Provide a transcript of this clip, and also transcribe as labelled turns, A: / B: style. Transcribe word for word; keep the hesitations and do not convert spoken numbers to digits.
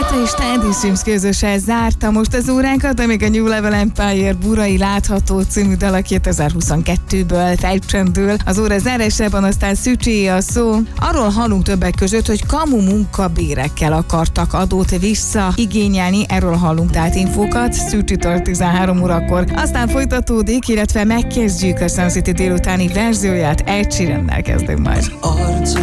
A: Marta és Teddy Swims közösen zárta most az óránkat, amíg a New Level Empire Burai látható című dala kétezer-huszonkettőből felcsendül. Az óra zárásában aztán Szücsi a szó. Arról hallunk többek között, hogy kamu munkabérekkel akartak adót visszaigényelni, erről hallunk tehát infókat Szücsitől tizenhárom órakor. Aztán folytatódik, illetve megkezdjük a Sun City délutáni verzióját, Ed Sheerannel kezdünk majd.